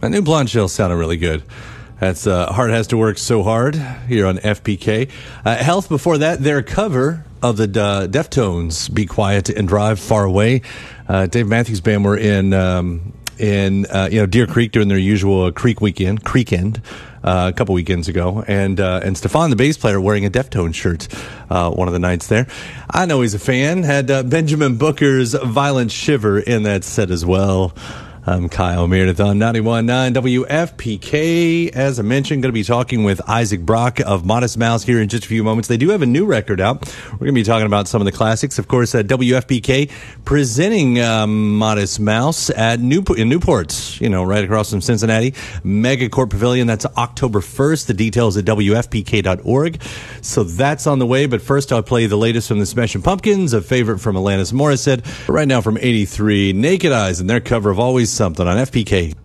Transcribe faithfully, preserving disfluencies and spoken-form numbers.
That new Blonde Shell sounded really good. That's uh, Heart Has to Work So Hard here on F P K. Uh, Health before that, their cover of the uh, Deftones, Be Quiet and Drive Far Away. Uh, Dave Matthews Band were in um, in uh, you know Deer Creek doing their usual Creek weekend, Creekend. Uh, a couple weekends ago, and uh, and Stefan, the bass player, wearing a Deftones shirt uh, one of the nights there. I know he's a fan. Had uh, Benjamin Booker's Violent Shiver in that set as well. I'm Kyle Meredith on ninety-one point nine W F P K. As I mentioned, going to be talking with Isaac Brock of Modest Mouse here in just a few moments. They do have a new record out. We're going to be talking about some of the classics. Of course, at W F P K presenting um, Modest Mouse at Newport, in Newport, you know, right across from Cincinnati. Megacorp Pavilion. That's October first. The details at W F P K dot org. So that's on the way. But first, I'll play the latest from the Smashing Pumpkins, a favorite from Alanis Morissette. Right now from eighty-three, Naked Eyes and their cover of Always Something on F P K.